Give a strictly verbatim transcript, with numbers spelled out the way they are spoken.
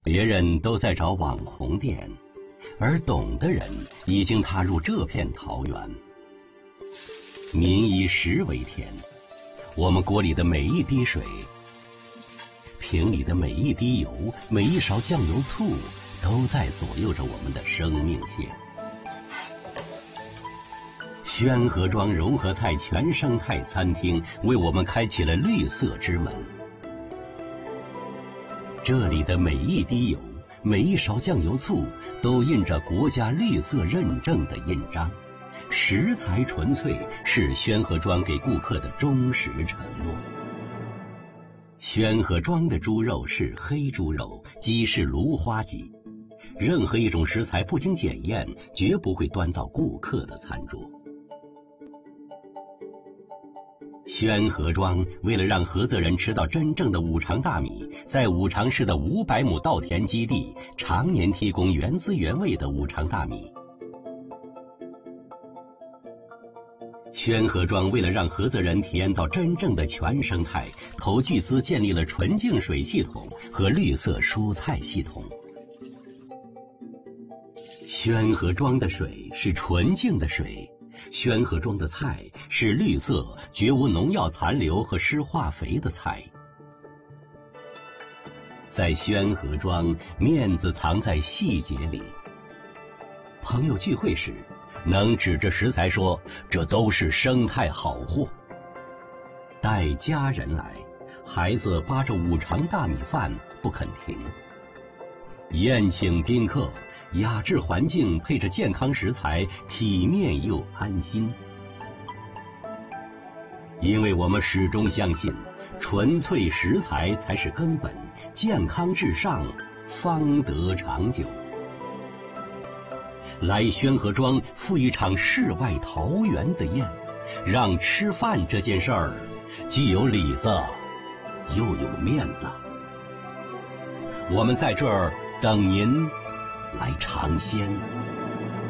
别人都在找网红店，而懂的人已经踏入这片桃源。民以食为天，我们锅里的每一滴水，瓶里的每一滴油，每一勺酱油醋，都在左右着我们的生命线。宣和庄融合菜全生态餐厅为我们开启了绿色之门。这里的每一滴油，每一勺酱油醋，都印着国家绿色认证的印章。食材纯粹是宣和庄给顾客的忠实承诺。宣和庄的猪肉是黑猪肉，鸡是芦花鸡。任何一种食材不经检验，绝不会端到顾客的餐桌。宣和庄为了让菏泽人吃到真正的五常大米，在五常市的五百亩稻田基地常年提供原汁原味的五常大米。宣和庄为了让菏泽人体验到真正的全生态，投巨资建立了纯净水系统和绿色蔬菜系统。宣和庄的水是纯净的水，宣和庄的菜是绿色、绝无农药残留和施化肥的菜。在宣和庄，面子藏在细节里。朋友聚会时，能指着食材说这都是生态好货。带家人来，孩子扒着五常大米饭不肯停。宴请宾客，雅致环境配着健康食材，体面又安心。因为我们始终相信，纯粹食材才是根本，健康至上，方得长久。来宣和庄赴一场世外桃源的宴，让吃饭这件事儿既有里子又有面子。我们在这儿等您来尝鲜。